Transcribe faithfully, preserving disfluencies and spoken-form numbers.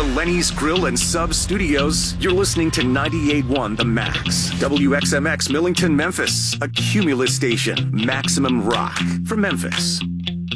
Lenny's Grill and Sub Studios, you're listening to ninety-eight point one The Max. W X M X Millington, Memphis. A Cumulus station. Maximum rock for Memphis.